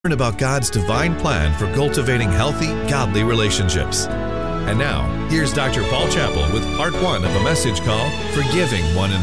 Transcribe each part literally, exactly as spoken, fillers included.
Learn about God's divine plan for cultivating healthy, godly relationships. And now, here's Doctor Paul Chappell with part one of a message called Forgiving One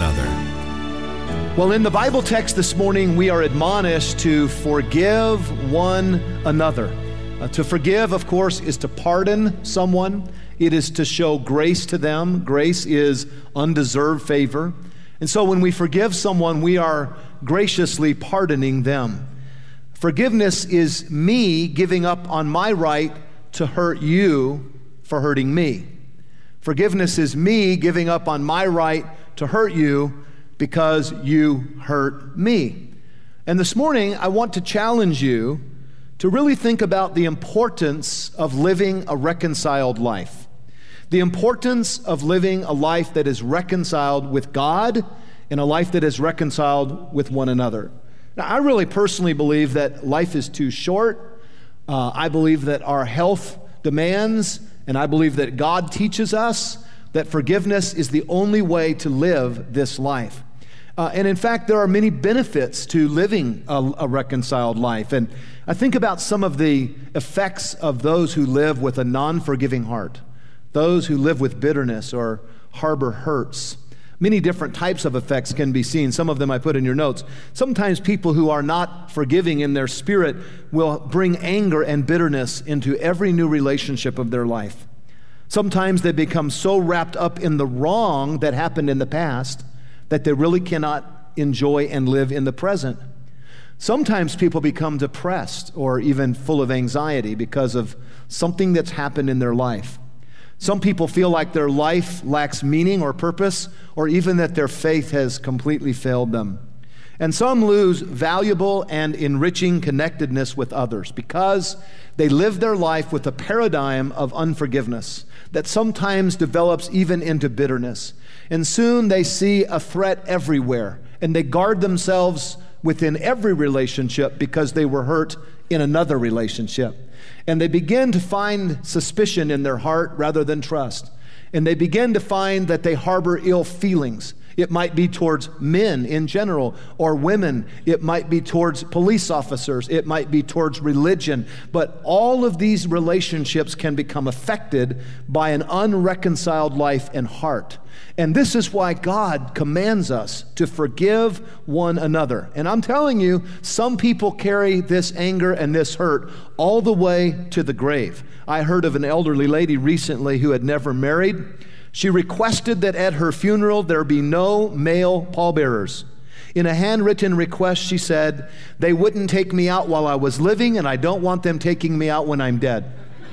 Another. Well, in the Bible text this morning, we are admonished to forgive one another. Uh, to forgive, of course, is to pardon someone. It is to show grace to them. Grace is undeserved favor. And so when we forgive someone, we are graciously pardoning them. Forgiveness is me giving up on my right to hurt you for hurting me. Forgiveness is me giving up on my right to hurt you because you hurt me. And this morning, I want to challenge you to really think about the importance of living a reconciled life. The importance of living a life that is reconciled with God and a life that is reconciled with one another. Now, I really personally believe that life is too short. Uh, I believe that our health demands, and I believe that God teaches us that forgiveness is the only way to live this life. Uh, and in fact, there are many benefits to living a, a reconciled life. And I think about some of the effects of those who live with a non-forgiving heart, those who live with bitterness or harbor hurts. Many different types of effects can be seen. Some of them I put in your notes. Sometimes people who are not forgiving in their spirit will bring anger and bitterness into every new relationship of their life. Sometimes they become so wrapped up in the wrong that happened in the past that they really cannot enjoy and live in the present. Sometimes people become depressed or even full of anxiety because of something that's happened in their life. Some people feel like their life lacks meaning or purpose, or even that their faith has completely failed them. And some lose valuable and enriching connectedness with others because they live their life with a paradigm of unforgiveness that sometimes develops even into bitterness. And soon they see a threat everywhere, and they guard themselves within every relationship because they were hurt in another relationship. And they begin to find suspicion in their heart rather than trust. And they begin to find that they harbor ill feelings. It might be towards men in general, or women. It might be towards police officers. It might be towards religion. But all of these relationships can become affected by an unreconciled life and heart. And this is why God commands us to forgive one another. And I'm telling you, some people carry this anger and this hurt all the way to the grave. I heard of an elderly lady recently who had never married. She requested that at her funeral there be no male pallbearers. In a handwritten request, she said, "They wouldn't take me out while I was living, and I don't want them taking me out when I'm dead."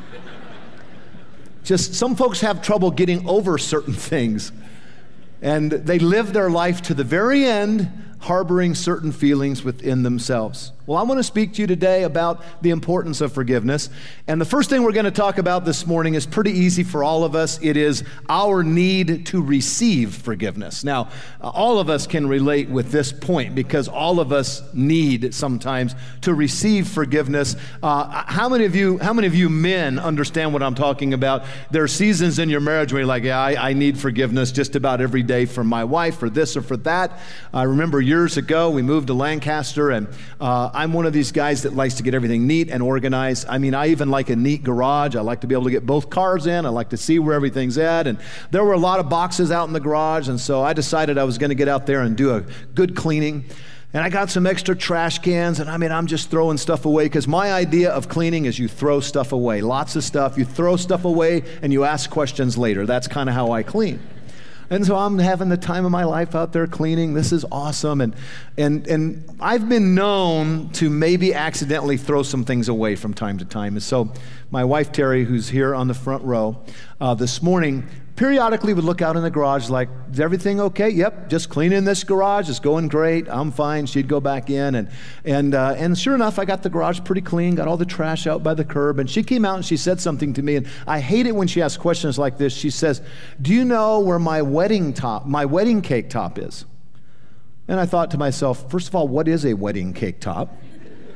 Just some folks have trouble getting over certain things, and they live their life to the very end harboring certain feelings within themselves. Well, I want to speak to you today about the importance of forgiveness. And the first thing we're going to talk about this morning is pretty easy for all of us. It is our need to receive forgiveness. Now, uh, all of us can relate with this point because all of us need sometimes to receive forgiveness. Uh, how many of you, how many of you men understand what I'm talking about? There are seasons in your marriage where you're like, yeah, I, I need forgiveness just about every day from my wife for this or for that. I remember years ago, we moved to Lancaster, and uh, I'm one of these guys that likes to get everything neat and organized. I mean, I even like a neat garage. I like to be able to get both cars in. I like to see where everything's at. And there were a lot of boxes out in the garage, and so I decided I was going to get out there and do a good cleaning. And I got some extra trash cans, and I mean, I'm just throwing stuff away because my idea of cleaning is you throw stuff away. Lots of stuff. You throw stuff away, and you ask questions later. That's kind of how I clean. And so I'm having the time of my life out there cleaning. This is awesome. And and and I've been known to maybe accidentally throw some things away from time to time. And so my wife, Terry, who's here on the front row, uh, this morning, periodically would look out in the garage like, is everything okay? Yep, just cleaning this garage. It's going great. I'm fine. She'd go back in. And and uh, and sure enough, I got the garage pretty clean, got all the trash out by the curb. And she came out and she said something to me. And I hate it when she asks questions like this. She says, do you know where my wedding top, my wedding cake top is? And I thought to myself, first of all, what is a wedding cake top?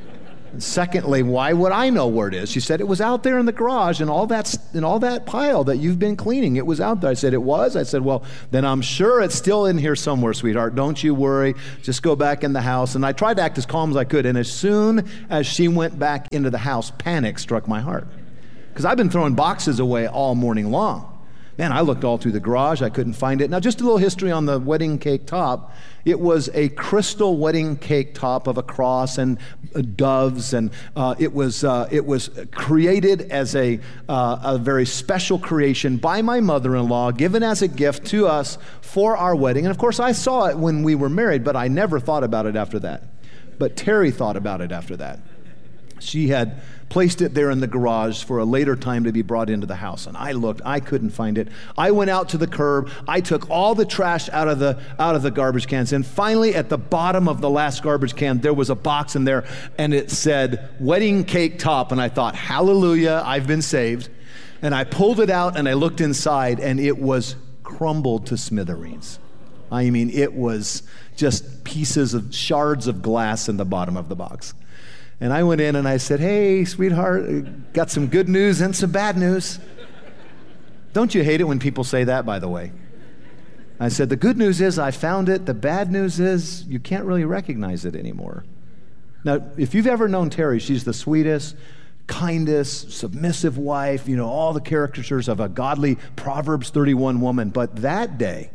Secondly, why would I know where it is? She said, it was out there in the garage and all that, in all that pile that you've been cleaning. It was out there. I said, it was? I said, well, then I'm sure it's still in here somewhere, sweetheart. Don't you worry. Just go back in the house. And I tried to act as calm as I could. And as soon as she went back into the house, panic struck my heart. Because I've been throwing boxes away all morning long. Man, I looked all through the garage. I couldn't find it. Now, just a little history on the wedding cake top. It was a crystal wedding cake top of a cross and uh, doves, and uh, it was uh, it was created as a uh, a very special creation by my mother-in-law, given as a gift to us for our wedding. And of course, I saw it when we were married, but I never thought about it after that. But Terry thought about it after that. She had placed it there in the garage for a later time to be brought into the house. And I looked, I couldn't find it. I went out to the curb. I took all the trash out of the out of the garbage cans. And finally, at the bottom of the last garbage can, there was a box in there, and it said, wedding cake top. And I thought, hallelujah, I've been saved. And I pulled it out, and I looked inside, and it was crumbled to smithereens. I mean, it was just pieces of, shards of glass in the bottom of the box. And I went in and I said, hey, sweetheart, got some good news and some bad news. Don't you hate it when people say that, by the way? I said, the good news is I found it. The bad news is you can't really recognize it anymore. Now, if you've ever known Terry, she's the sweetest, kindest, submissive wife, you know, all the caricatures of a godly Proverbs thirty-one woman. But that day,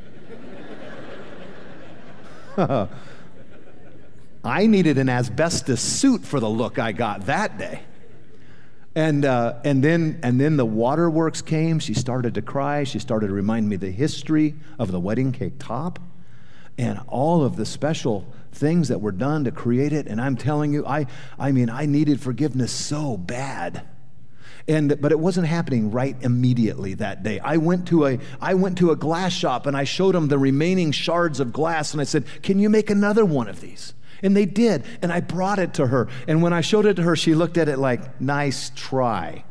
I needed an asbestos suit for the look I got that day. And uh, and then and then the waterworks came. She started to cry. She started to remind me the history of the wedding cake top and all of the special things that were done to create it. And I'm telling you, I I mean, I needed forgiveness so bad. And but it wasn't happening right immediately that day. I went to a I went to a glass shop and I showed them the remaining shards of glass and I said, "Can you make another one of these?" And they did, and I brought it to her. And when I showed it to her, she looked at it like, nice try.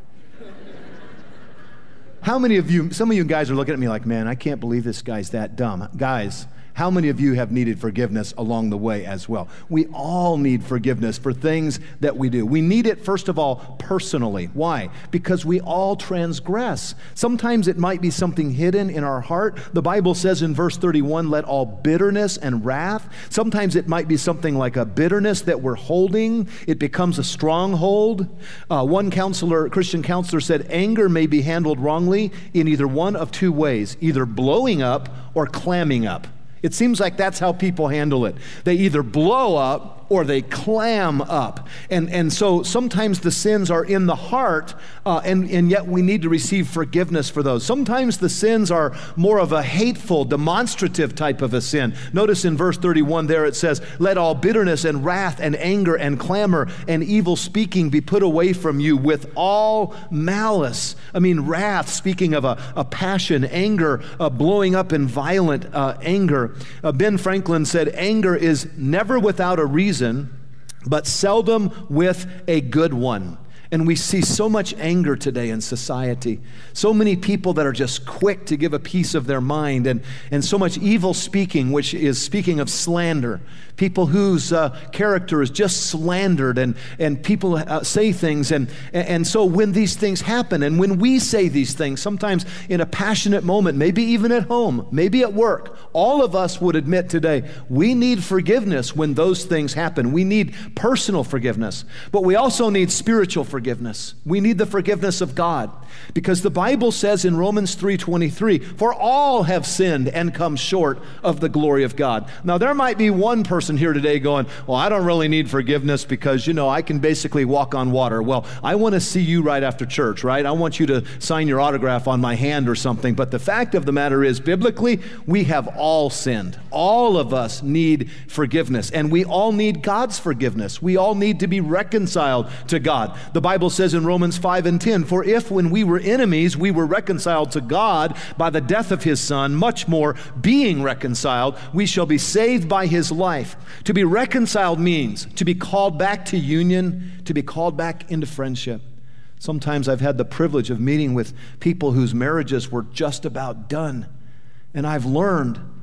How many of you, some of you guys are looking at me like, man, I can't believe this guy's that dumb. Guys, how many of you have needed forgiveness along the way as well? We all need forgiveness for things that we do. We need it, first of all, personally. Why? Because we all transgress. Sometimes it might be something hidden in our heart. The Bible says in verse thirty-one, let all bitterness and wrath. Sometimes it might be something like a bitterness that we're holding. It becomes a stronghold. Uh, one counselor, Christian counselor said, anger may be handled wrongly in either one of two ways, either blowing up or clamming up. It seems like that's how people handle it. They either blow up or they clam up. And, and so sometimes the sins are in the heart, uh, and, and yet we need to receive forgiveness for those. Sometimes the sins are more of a hateful, demonstrative type of a sin. Notice in verse thirty-one there it says, let all bitterness and wrath and anger and clamor and evil speaking be put away from you with all malice. I mean, wrath, speaking of a, a passion, anger, uh, blowing up in violent uh, anger. Uh, Ben Franklin said, anger is never without a reason, but seldom with a good one. And we see so much anger today in society. So many people that are just quick to give a piece of their mind, and, and so much evil speaking, which is speaking of slander. People whose uh, character is just slandered, and, and people uh, say things. And, and so when these things happen, and when we say these things, sometimes in a passionate moment, maybe even at home, maybe at work, all of us would admit today, we need forgiveness when those things happen. We need personal forgiveness, but we also need spiritual forgiveness. Forgiveness. We need the forgiveness of God, because the Bible says in Romans three twenty-three, for all have sinned and come short of the glory of God. Now there might be one person here today going, well, I don't really need forgiveness because, you know, I can basically walk on water. Well, I want to see you right after church, right? I want you to sign your autograph on my hand or something. But the fact of the matter is, biblically, we have all sinned. All of us need forgiveness, and we all need God's forgiveness. We all need to be reconciled to God. The Bible says in Romans five and ten, for if when we were enemies, we were reconciled to God by the death of his Son, much more being reconciled, we shall be saved by his life. To be reconciled means to be called back to union, to be called back into friendship. Sometimes I've had the privilege of meeting with people whose marriages were just about done. And I've learned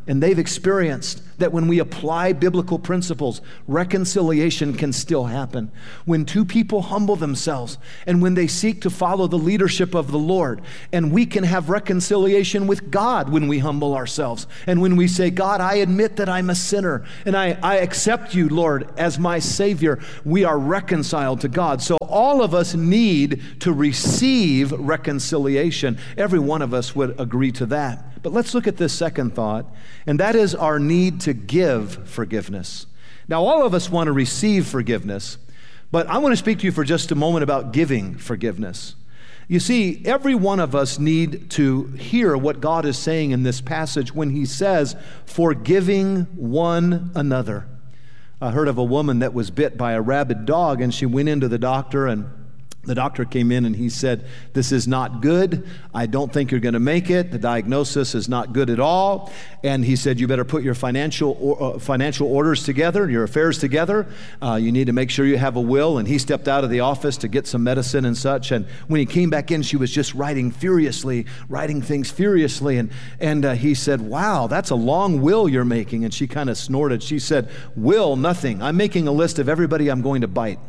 and they've experienced that when we apply biblical principles, reconciliation can still happen. When two people humble themselves and when they seek to follow the leadership of the Lord, and we can have reconciliation with God when we humble ourselves. And when we say, God, I admit that I'm a sinner and I, I accept you, Lord, as my Savior, we are reconciled to God. So all of us need to receive reconciliation. Every one of us would agree to that. But let's look at this second thought, and that is our need to give forgiveness. Now, all of us want to receive forgiveness, but I want to speak to you for just a moment about giving forgiveness. You see, every one of us need to hear what God is saying in this passage when he says, forgiving one another. I heard of a woman that was bit by a rabid dog, and she went into the doctor, and the doctor came in and he said, this is not good. I don't think you're going to make it. The diagnosis is not good at all. And he said, you better put your financial or, uh, financial orders together, your affairs together. Uh, you need to make sure you have a will. And he stepped out of the office to get some medicine and such. And when he came back in, she was just writing furiously, writing things furiously. And, and uh, he said, wow, that's a long will you're making. And she kind of snorted. She said, will, nothing. I'm making a list of everybody I'm going to bite.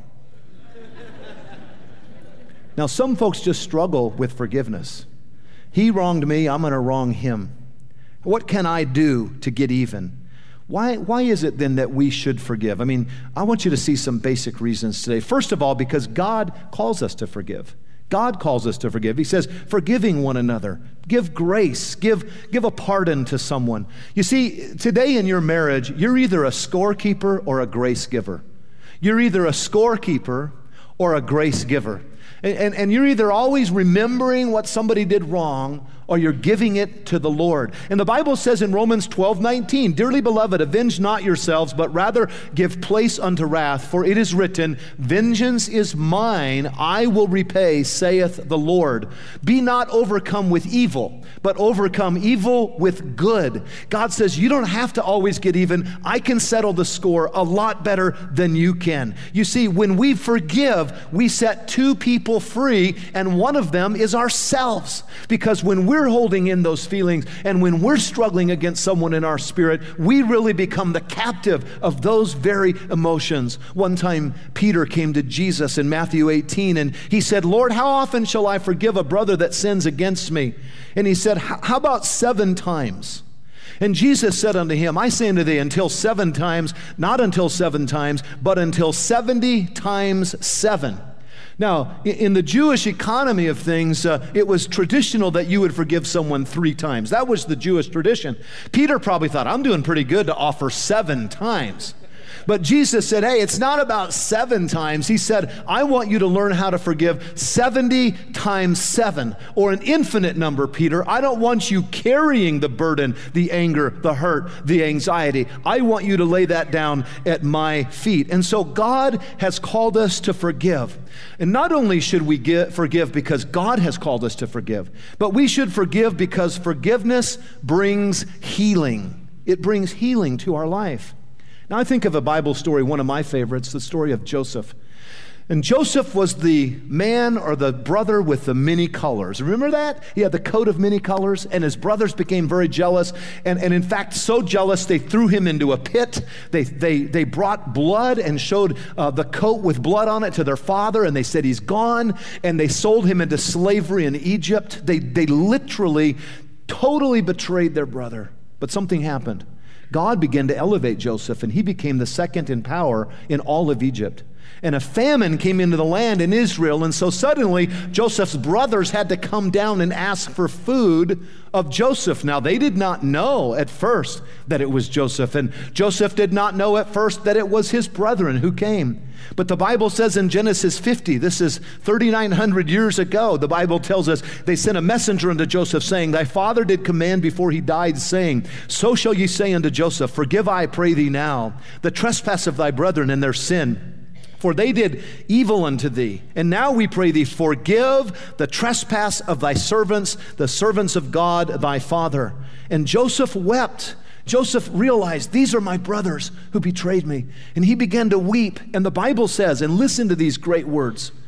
Now, some folks just struggle with forgiveness. He wronged me, I'm going to wrong him. What can I do to get even? Why, why is it then that we should forgive? I mean, I want you to see some basic reasons today. First of all, because God calls us to forgive. God calls us to forgive. He says, forgiving one another. Give grace. Give, give a pardon to someone. You see, today in your marriage, you're either a scorekeeper or a grace giver. You're either a scorekeeper or a grace giver. And, and, and you're either always remembering what somebody did wrong or you're giving it to the Lord. And the Bible says in Romans twelve nineteen, dearly beloved, avenge not yourselves, but rather give place unto wrath. For it is written, vengeance is mine, I will repay, saith the Lord. Be not overcome with evil, but overcome evil with good. God says, you don't have to always get even. I can settle the score a lot better than you can. You see, when we forgive, we set two people free, and one of them is ourselves. Because when we're holding in those feelings and when we're struggling against someone in our spirit, we really become the captive of those very emotions. One time, Peter came to Jesus in Matthew eighteen, and he said, Lord, how often shall I forgive a brother that sins against me? And he said, how about seven times? And Jesus said unto him, I say unto thee, until seven times, not until seven times, but until seventy times seven. Now, in the Jewish economy of things, uh, it was traditional that you would forgive someone three times. That was the Jewish tradition. Peter probably thought, I'm doing pretty good to offer seven times. But Jesus said, hey, it's not about seven times. He said, I want you to learn how to forgive seventy times seven, or an infinite number, Peter. I don't want you carrying the burden, the anger, the hurt, the anxiety. I want you to lay that down at my feet. And so God has called us to forgive. And not only should we give, forgive because God has called us to forgive, but we should forgive because forgiveness brings healing. It brings healing to our life. Now, I think of a Bible story, one of my favorites, the story of Joseph. And Joseph was the man or the brother with the many colors. Remember that? He had the coat of many colors, and his brothers became very jealous. And, and in fact, so jealous, they threw him into a pit. They, they, they brought blood and showed uh, the coat with blood on it to their father, and they said he's gone. And they sold him into slavery in Egypt. They, they literally, totally betrayed their brother. But something happened. God began to elevate Joseph, and he became the second in power in all of Egypt. And a famine came into the land in Israel, and so suddenly Joseph's brothers had to come down and ask for food of Joseph. Now, they did not know at first that it was Joseph, and Joseph did not know at first that it was his brethren who came. But the Bible says in Genesis fifty, this is thirty-nine hundred years ago, the Bible tells us, they sent a messenger unto Joseph, saying, thy father did command before he died, saying, so shall ye say unto Joseph, forgive, I pray thee now, the trespass of thy brethren and their sin. For they did evil unto thee. And now we pray thee, forgive the trespass of thy servants, the servants of God thy father. And Joseph wept. Joseph realized, these are my brothers who betrayed me. And he began to weep. And the Bible says, and listen to these great words,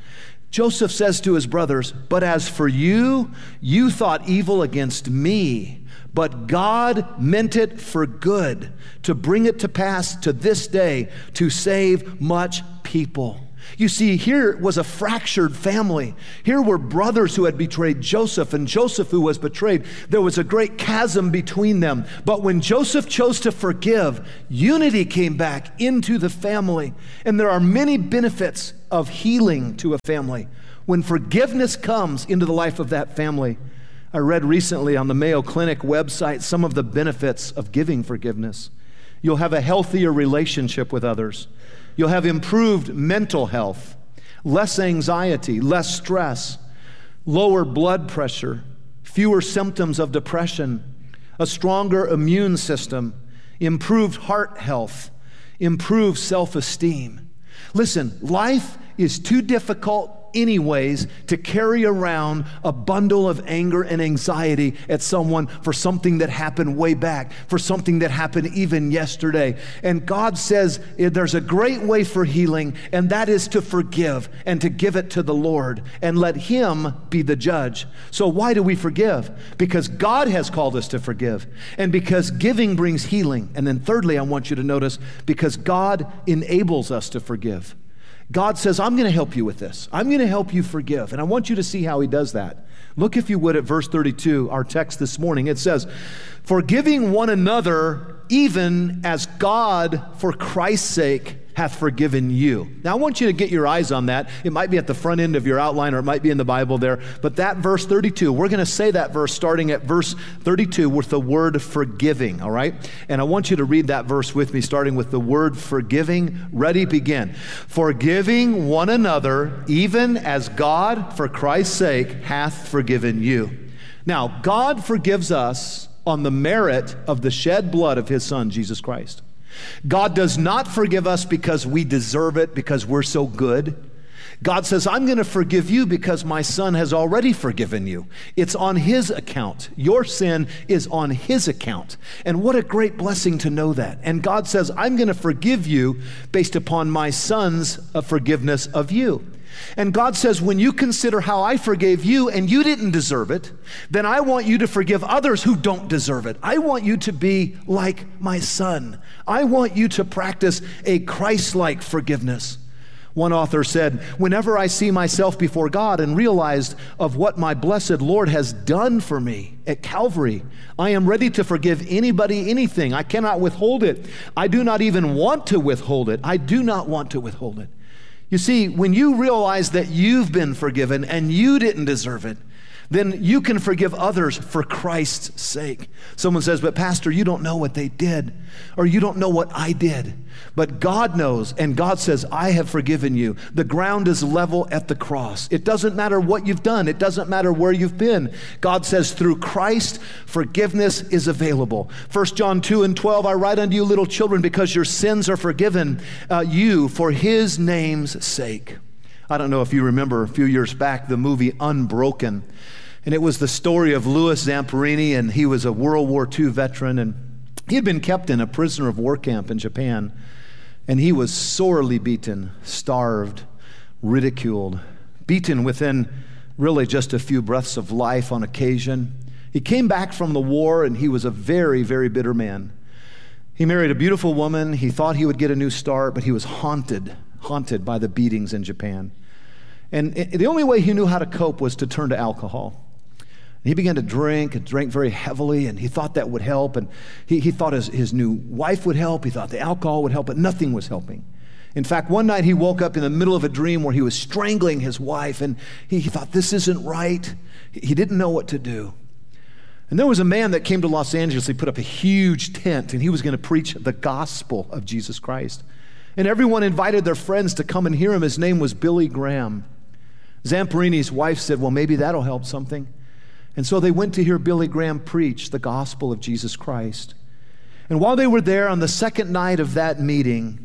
Joseph says to his brothers, "But as for you, you thought evil against me, but God meant it for good, to bring it to pass to this day, to save much people." You see, here was a fractured family. Here were brothers who had betrayed Joseph and Joseph who was betrayed. There was a great chasm between them. But when Joseph chose to forgive, unity came back into the family. And there are many benefits of healing to a family when forgiveness comes into the life of that family. I read recently on the Mayo Clinic website some of the benefits of giving forgiveness. You'll have a healthier relationship with others. You'll have improved mental health, less anxiety, less stress, lower blood pressure, fewer symptoms of depression, a stronger immune system, improved heart health, improved self-esteem. Listen, life is too difficult anyways to carry around a bundle of anger and anxiety at someone for something that happened way back, for something that happened even yesterday. And God says there's a great way for healing, and that is to forgive and to give it to the Lord and let Him be the judge. So why do we forgive? Because God has called us to forgive, and because giving brings healing. And then thirdly, I want you to notice, because God enables us to forgive. God says, I'm going to help you with this. I'm going to help you forgive. And I want you to see how He does that. Look, if you would, at verse thirty-two, our text this morning. It says, "Forgiving one another, even as God, for Christ's sake, hath forgiven you." Now, I want you to get your eyes on that. It might be at the front end of your outline, or it might be in the Bible there. But that verse thirty-two, we're going to say that verse starting at verse thirty-two with the word forgiving, all right? And I want you to read that verse with me, starting with the word forgiving. Ready, begin. "Forgiving one another, even as God, for Christ's sake, hath forgiven you." Now, God forgives us on the merit of the shed blood of His Son, Jesus Christ. God does not forgive us because we deserve it, because we're so good. God says, I'm going to forgive you because my Son has already forgiven you. It's on His account. Your sin is on His account. And what a great blessing to know that. And God says, I'm going to forgive you based upon my Son's forgiveness of you. And God says, when you consider how I forgave you and you didn't deserve it, then I want you to forgive others who don't deserve it. I want you to be like my Son. I want you to practice a Christ-like forgiveness. One author said, whenever I see myself before God and realize of what my blessed Lord has done for me at Calvary, I am ready to forgive anybody, anything. I cannot withhold it. I do not even want to withhold it. I do not want to withhold it. You see, when you realize that you've been forgiven and you didn't deserve it, then you can forgive others for Christ's sake. Someone says, but Pastor, you don't know what they did, or you don't know what I did. But God knows, and God says, I have forgiven you. The ground is level at the cross. It doesn't matter what you've done. It doesn't matter where you've been. God says, through Christ, forgiveness is available. First John two and twelve, I write unto you, little children, because your sins are forgiven uh, you for His name's sake. I don't know if you remember a few years back, the movie Unbroken. And it was the story of Louis Zamperini, and he was a World War Two veteran, and he had been kept in a prisoner of war camp in Japan, and he was sorely beaten, starved, ridiculed, beaten within really just a few breaths of life on occasion. He came back from the war, and he was a very, very bitter man. He married a beautiful woman. He thought he would get a new start, but he was haunted, haunted by the beatings in Japan. And the only way he knew how to cope was to turn to alcohol. He began to drink and drank very heavily, and he thought that would help. And he, he thought his, his new wife would help. He thought the alcohol would help, but nothing was helping. In fact, one night he woke up in the middle of a dream where he was strangling his wife, and he, he thought, this isn't right. He didn't know what to do. And there was a man that came to Los Angeles. He put up a huge tent, and he was going to preach the gospel of Jesus Christ. And everyone invited their friends to come and hear him. His name was Billy Graham. Zamperini's wife said, well, maybe that'll help something. And so they went to hear Billy Graham preach the gospel of Jesus Christ. And while they were there on the second night of that meeting,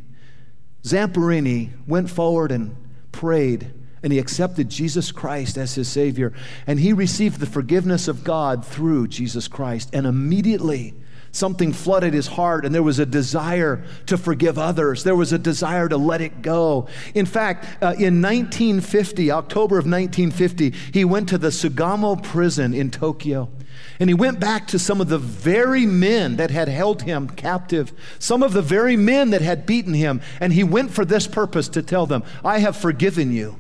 Zamperini went forward and prayed, and he accepted Jesus Christ as his Savior. And he received the forgiveness of God through Jesus Christ. And immediately, Something flooded his heart, and there was a desire to forgive others. There was a desire to let it go. In fact, uh, in nineteen fifty, October of nineteen fifty, he went to the Sugamo prison in Tokyo. And he went back to some of the very men that had held him captive, some of the very men that had beaten him. And he went for this purpose, to tell them, I have forgiven you.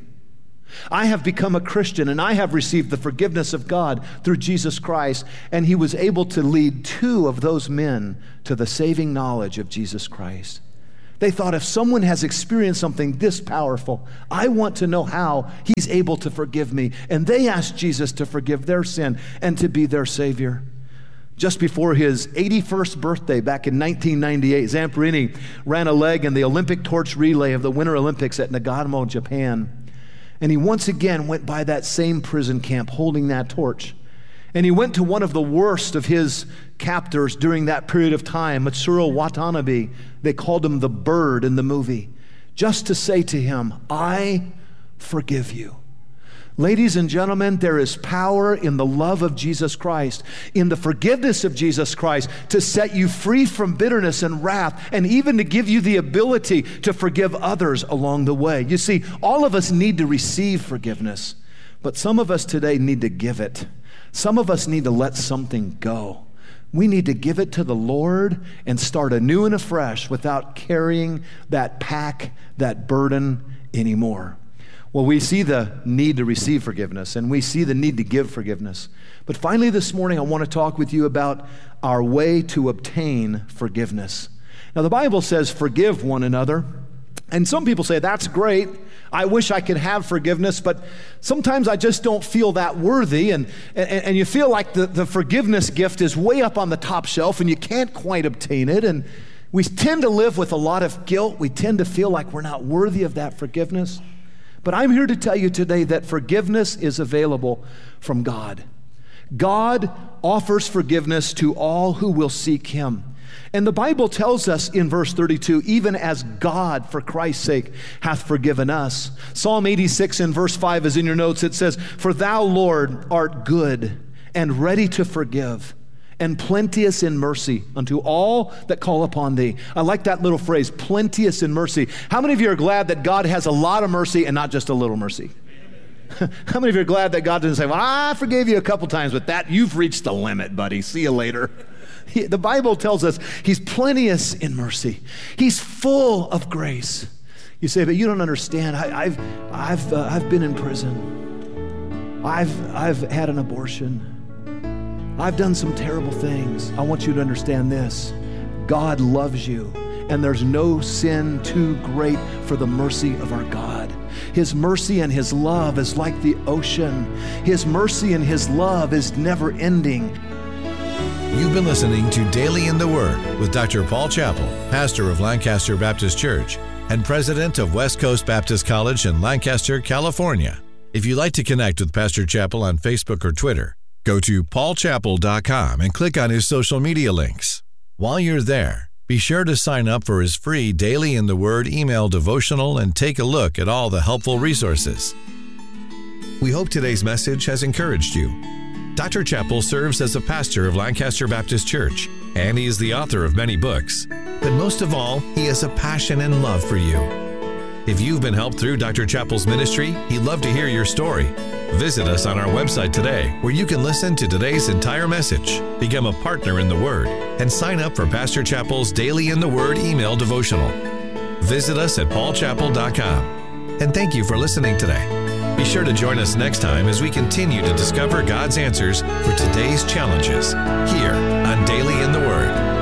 I have become a Christian, and I have received the forgiveness of God through Jesus Christ. And he was able to lead two of those men to the saving knowledge of Jesus Christ. They thought, if someone has experienced something this powerful, I want to know how he's able to forgive me. And they asked Jesus to forgive their sin and to be their Savior. Just before his eighty-first birthday, back in nineteen ninety-eight, Zamperini ran a leg in the Olympic torch relay of the Winter Olympics at Nagano, Japan. And he once again went by that same prison camp holding that torch. And he went to one of the worst of his captors during that period of time, Matsuro Watanabe. They called him the Bird in the movie, just to say to him, I forgive you. Ladies and gentlemen, there is power in the love of Jesus Christ, in the forgiveness of Jesus Christ, to set you free from bitterness and wrath, and even to give you the ability to forgive others along the way. You see, all of us need to receive forgiveness, but some of us today need to give it. Some of us need to let something go. We need to give it to the Lord and start anew and afresh without carrying that pack, that burden anymore. Well, we see the need to receive forgiveness, and we see the need to give forgiveness. But finally this morning, I want to talk with you about our way to obtain forgiveness. Now, the Bible says, forgive one another. And some people say, that's great. I wish I could have forgiveness, but sometimes I just don't feel that worthy. And, and, and you feel like the, the forgiveness gift is way up on the top shelf and you can't quite obtain it. And we tend to live with a lot of guilt. We tend to feel like we're not worthy of that forgiveness. But I'm here to tell you today that forgiveness is available from God. God offers forgiveness to all who will seek him. And the Bible tells us in verse thirty-two, even as God, for Christ's sake, hath forgiven us. Psalm eighty-six in verse five is in your notes. It says, for thou, Lord, art good and ready to forgive, and plenteous in mercy unto all that call upon thee. I like that little phrase, plenteous in mercy. How many of you are glad that God has a lot of mercy and not just a little mercy? How many of you are glad that God doesn't say, well, I forgave you a couple times, but that you've reached the limit, buddy. See you later. He, the Bible tells us he's plenteous in mercy. He's full of grace. You say, but you don't understand. I, I've, I've, uh, I've been in prison. I've, I've had an abortion. I've done some terrible things. I want you to understand this. God loves you, and there's no sin too great for the mercy of our God. His mercy and his love is like the ocean. His mercy and his love is never ending. You've been listening to Daily in the Word with Doctor Paul Chappell, pastor of Lancaster Baptist Church and president of West Coast Baptist College in Lancaster, California. If you'd like to connect with Pastor Chappell on Facebook or Twitter, go to paul chappell dot com and click on his social media links. While you're there, be sure to sign up for his free Daily in the Word email devotional and take a look at all the helpful resources. We hope today's message has encouraged you. Doctor Chappell serves as a pastor of Lancaster Baptist Church, and he is the author of many books. But most of all, he has a passion and love for you. If you've been helped through Doctor Chappell's ministry, he'd love to hear your story. Visit us on our website today, where you can listen to today's entire message, become a partner in the Word, and sign up for Pastor Chappell's Daily in the Word email devotional. Visit us at paul chappell dot com. And thank you for listening today. Be sure to join us next time as we continue to discover God's answers for today's challenges here on Daily in the Word.